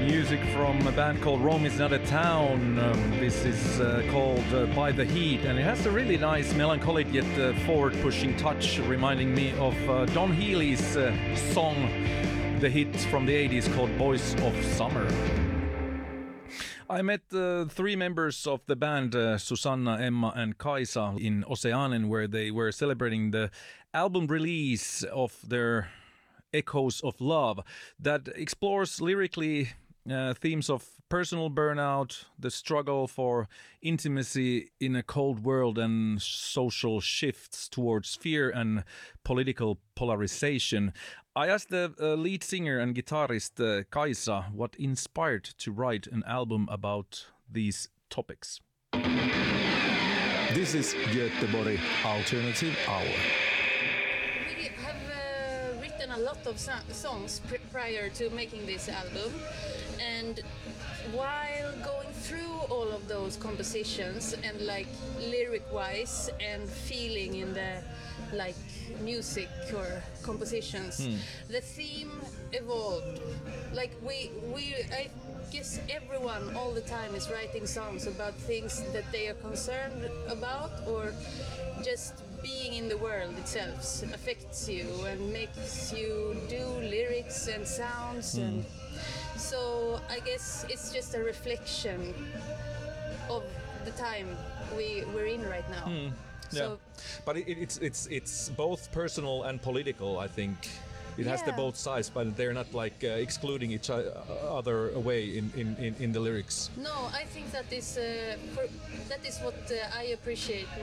Music from a band called Rome is Not a Town. This is called By the Heat, and it has a really nice melancholic yet forward-pushing touch, reminding me of Don Healy's song, the hit from the 80s called Boys of Summer. I met three members of the band, Susanna, Emma and Kaisa, in Oceanen, where they were celebrating the album release of their Echoes of Love that explores lyrically themes of personal burnout, the struggle for intimacy in a cold world, and social shifts towards fear and political polarization. I asked the lead singer and guitarist Kaisa what inspired to write an album about these topics. This is Göteborg Alternative Hour. A lot of songs prior to making this album, and while going through all of those compositions and like lyric wise and feeling in the like music or compositions, the theme evolved. Like I guess everyone all the time is writing songs about things that they are concerned about, or just being in the world itself affects you and makes you do lyrics and sounds, and so I guess it's just a reflection of the time we're in right now. Yeah, So, but it's both personal and political. I think it has the both sides, but they're not like excluding each other away in the lyrics. no, I think that is what I appreciate